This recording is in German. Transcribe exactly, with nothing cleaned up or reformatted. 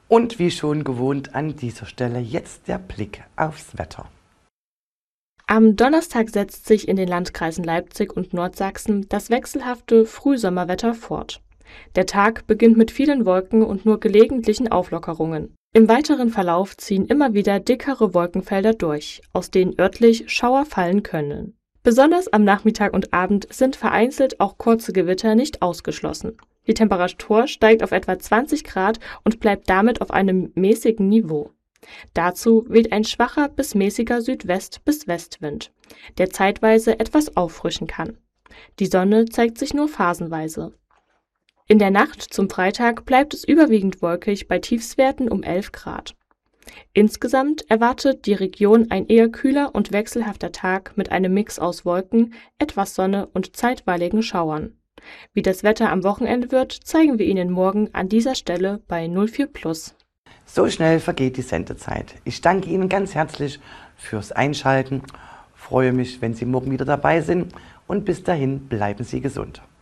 Und wie schon gewohnt an dieser Stelle jetzt der Blick aufs Wetter. Am Donnerstag setzt sich in den Landkreisen Leipzig und Nordsachsen das wechselhafte Frühsommerwetter fort. Der Tag beginnt mit vielen Wolken und nur gelegentlichen Auflockerungen. Im weiteren Verlauf ziehen immer wieder dickere Wolkenfelder durch, aus denen örtlich Schauer fallen können. Besonders am Nachmittag und Abend sind vereinzelt auch kurze Gewitter nicht ausgeschlossen. Die Temperatur steigt auf etwa zwanzig Grad und bleibt damit auf einem mäßigen Niveau. Dazu weht ein schwacher bis mäßiger Südwest- bis Westwind, der zeitweise etwas auffrischen kann. Die Sonne zeigt sich nur phasenweise. In der Nacht zum Freitag bleibt es überwiegend wolkig bei Tiefstwerten um elf Grad. Insgesamt erwartet die Region ein eher kühler und wechselhafter Tag mit einem Mix aus Wolken, etwas Sonne und zeitweiligen Schauern. Wie das Wetter am Wochenende wird, zeigen wir Ihnen morgen an dieser Stelle bei null vier Plus. So schnell vergeht die Sendezeit. Ich danke Ihnen ganz herzlich fürs Einschalten, freue mich, wenn Sie morgen wieder dabei sind und bis dahin bleiben Sie gesund.